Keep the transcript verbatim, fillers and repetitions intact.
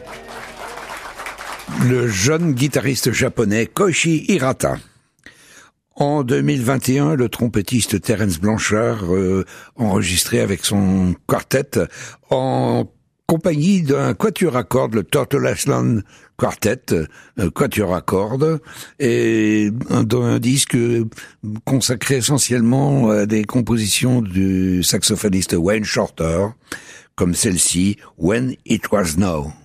Le jeune guitariste japonais Koichi Hirata. En deux mille vingt et un, le trompettiste Terence Blanchard euh, enregistré avec son quartet en compagnie d'un quatuor à cordes, le Turtle Island Quartet, euh, quatuor à cordes, et un, un disque consacré essentiellement à des compositions du saxophoniste Wayne Shorter, comme celle-ci, When It Was Now.